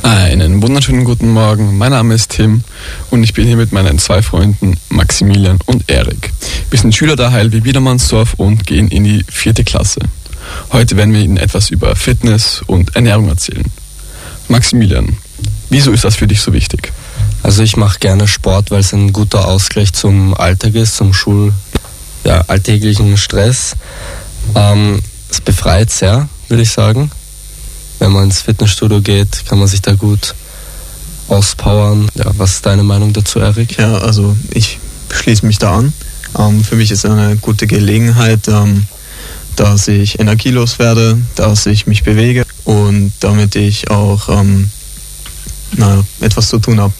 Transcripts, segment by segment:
Einen wunderschönen guten Morgen, mein Name ist Tim und ich bin hier mit meinen zwei Freunden Maximilian und Erik. Wir sind Schüler der HLW Biedermannsdorf und gehen in die 4. Klasse. Heute werden wir Ihnen etwas über Fitness und Ernährung erzählen. Maximilian, wieso ist das für dich so wichtig? Also ich mache gerne Sport, weil es ein guter Ausgleich zum Alltag ist, zum alltäglichen Stress. Es befreit sehr, würde ich sagen. Wenn man ins Fitnessstudio geht, kann man sich da gut auspowern. Ja, was ist deine Meinung dazu, Erik? Ja, also ich schließe mich da an. Für mich ist es eine gute Gelegenheit, dass ich energielos werde, dass ich mich bewege und damit ich auch etwas zu tun habe.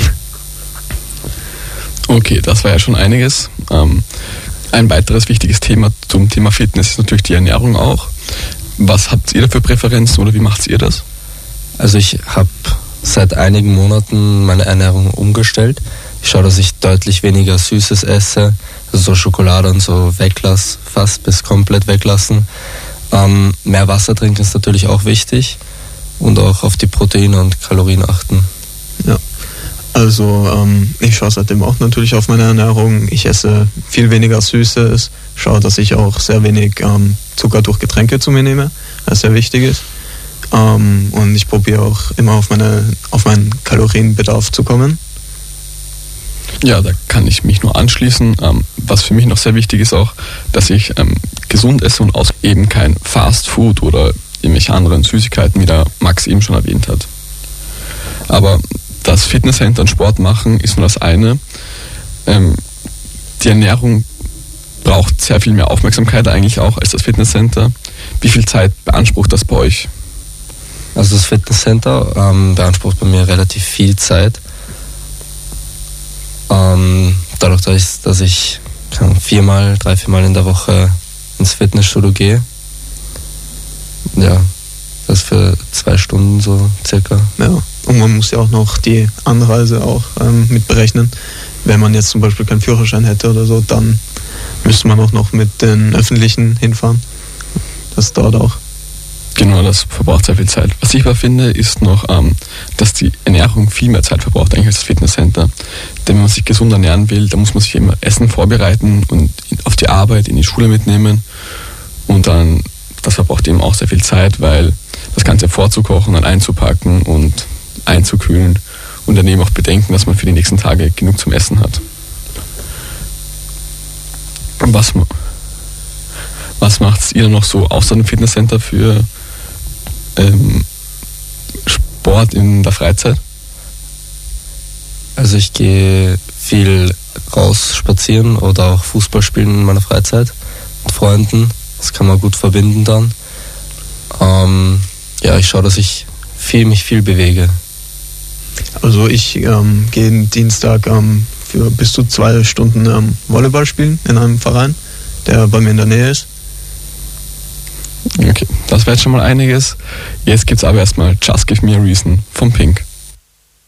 Okay, das war ja schon einiges. Ein weiteres wichtiges Thema zum Thema Fitness ist natürlich die Ernährung auch. Was habt ihr da für Präferenzen oder wie macht ihr das? Also ich habe seit einigen Monaten meine Ernährung umgestellt. Ich schaue, dass ich deutlich weniger Süßes esse, also so Schokolade und so weglasse, fast bis komplett weglassen. Mehr Wasser trinken ist natürlich auch wichtig und auch auf die Proteine und Kalorien achten. Ja, also ich schaue seitdem auch natürlich auf meine Ernährung. Ich esse viel weniger Süßes, schaue, dass ich auch sehr wenig Zucker durch Getränke zu mir nehme, was sehr wichtig ist. Und ich probiere auch immer auf meinen Kalorienbedarf zu kommen. Ja, da kann ich mich nur anschließen. Was für mich noch sehr wichtig ist auch, dass ich gesund esse und eben kein Fast Food oder irgendwelche anderen Süßigkeiten, wie der Max eben schon erwähnt hat. Aber das Fitnesscenter und Sport machen ist nur das eine. Die Ernährung braucht sehr viel mehr Aufmerksamkeit eigentlich auch als das Fitnesscenter. Wie viel Zeit beansprucht das bei euch? Also das Fitnesscenter beansprucht bei mir relativ viel Zeit. Dadurch, dass ich 3-4 Mal in der Woche ins Fitnessstudio gehe. Ja, das für 2 Stunden so circa. Ja, und man muss ja auch noch die Anreise auch mit berechnen. Wenn man jetzt zum Beispiel keinen Führerschein hätte oder so, dann müsste man auch noch mit den Öffentlichen hinfahren. Das dauert auch. Genau, das verbraucht sehr viel Zeit. Was ich aber finde, ist noch, dass die Ernährung viel mehr Zeit verbraucht eigentlich als das Fitnesscenter. Denn wenn man sich gesund ernähren will, dann muss man sich immer Essen vorbereiten und auf die Arbeit, in die Schule mitnehmen. Und dann, das verbraucht eben auch sehr viel Zeit, weil das Ganze vorzukochen, dann einzupacken und einzukühlen und daneben auch bedenken, dass man für die nächsten Tage genug zum Essen hat. Was macht ihr noch so außer dem Fitnesscenter für Sport in der Freizeit? Also ich gehe viel raus spazieren oder auch Fußball spielen in meiner Freizeit mit Freunden. Das kann man gut verbinden dann. Ich schaue, dass ich mich viel bewege. Also ich gehe jeden Dienstag für bis zu 2 Stunden Volleyball spielen in einem Verein, der bei mir in der Nähe ist. Okay, das wäre jetzt schon mal einiges. Jetzt gibt es aber erstmal Just Give Me a Reason von Pink.